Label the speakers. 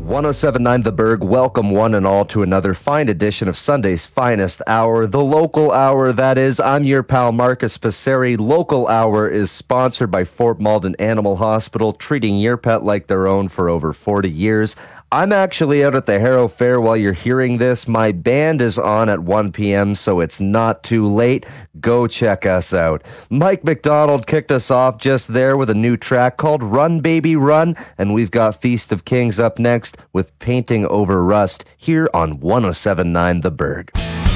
Speaker 1: 1079 The Berg, welcome one and all to another fine edition of Sunday's Finest Hour, the local hour, that is. I'm your pal Marcus Passeri. Local Hour is sponsored by Fort Malden Animal Hospital, treating your pet like their own for over 40 years. I'm actually out at the Harrow Fair while you're hearing this. My band is on at 1 p.m., so it's not too late. Go check us out. Mike McDonald kicked us off just there with a new track called Run Baby Run, and we've got Feast of Kings up next with Painting Over Rust here on 1079 The Berg.